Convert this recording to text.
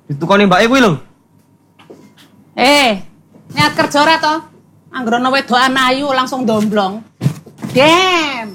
Ditukoni mbake kuwi lho. Niat kerja ora to? Anggere ana wedokan ayu langsung domblong. Dem.